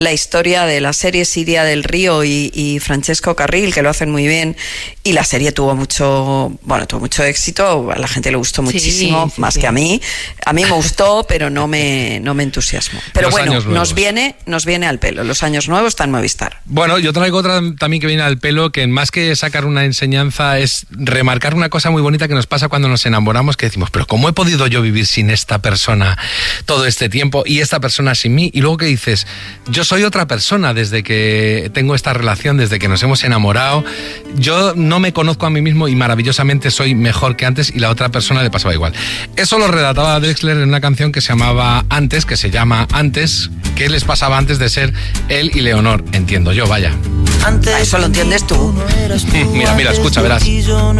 la historia de la serie Siria del Río y Francesco Carril, que lo hacen muy bien, y la serie tuvo mucho éxito, a la gente le gustó muchísimo, más que a mí. A mí me gustó, pero no me entusiasmó. Pero bueno, nos viene al pelo. Los años nuevos están en Movistar. Bueno, yo traigo otra también que viene al pelo, que más que sacar una enseñanza es remarcar una cosa muy bonita que nos pasa cuando nos enamoramos, que decimos, pero ¿cómo he podido yo vivir sin esta persona todo este tiempo y esta persona sin mí? Y luego que dices, yo soy otra persona desde que tengo esta relación, desde que nos hemos enamorado. Yo no me conozco a mí mismo y maravillosamente soy mejor que antes, y la otra persona le pasaba igual. Eso lo relataba Drexler en una canción que se llama Antes, que se llama Antes, ¿qué les pasaba antes de ser él y Leonor? Entiendo yo, vaya. Eso lo entiendes tú. Mira, escucha, verás.